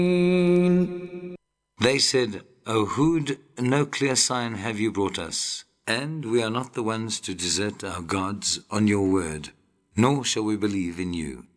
They said, O Hud, no clear sign have you brought us, and we are not the ones to desert our gods on your word, nor shall we believe in you.